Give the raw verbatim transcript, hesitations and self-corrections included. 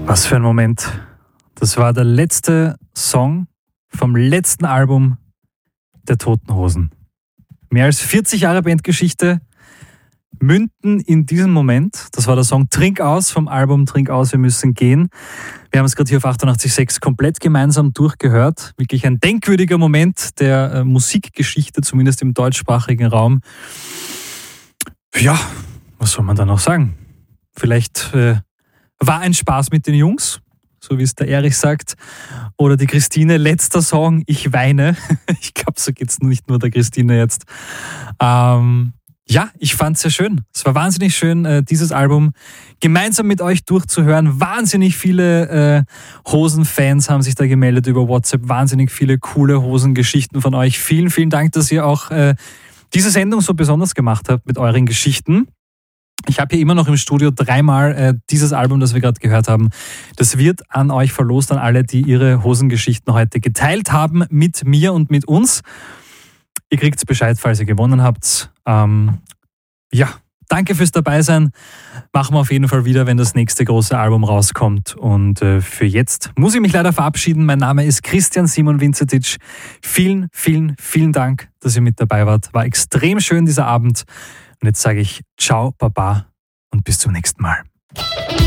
Was für ein Moment. Das war der letzte Song vom letzten Album der Toten Hosen. Mehr als vierzig Jahre Bandgeschichte münden in diesem Moment. Das war der Song Trink aus vom Album Trink aus, wir müssen gehen. Wir haben es gerade hier auf achtundachtzig Komma sechs komplett gemeinsam durchgehört. Wirklich ein denkwürdiger Moment der äh, Musikgeschichte, zumindest im deutschsprachigen Raum. Ja, was soll man da noch sagen? Vielleicht äh, war ein Spaß mit den Jungs, so wie es der Erich sagt. Oder die Christine, letzter Song, ich weine. Ich glaube, so geht es nicht nur der Christine jetzt. Ähm, ja, ich fand es sehr schön. Es war wahnsinnig schön, äh, dieses Album gemeinsam mit euch durchzuhören. Wahnsinnig viele äh, Hosenfans haben sich da gemeldet über WhatsApp. Wahnsinnig viele coole Hosengeschichten von euch. Vielen, vielen Dank, dass ihr auch äh, diese Sendung so besonders gemacht habt mit euren Geschichten. Ich habe hier immer noch im Studio dreimal äh, dieses Album, das wir gerade gehört haben. Das wird an euch verlost, an alle, die ihre Hosengeschichten heute geteilt haben mit mir und mit uns. Ihr kriegt Bescheid, falls ihr gewonnen habt. Ähm, ja, danke fürs Dabeisein. Machen wir auf jeden Fall wieder, wenn das nächste große Album rauskommt. Und äh, für jetzt muss ich mich leider verabschieden. Mein Name ist Christian Simon Vincetic. Vielen, vielen, vielen Dank, dass ihr mit dabei wart. War extrem schön dieser Abend. Und jetzt sage ich Ciao, Baba und bis zum nächsten Mal.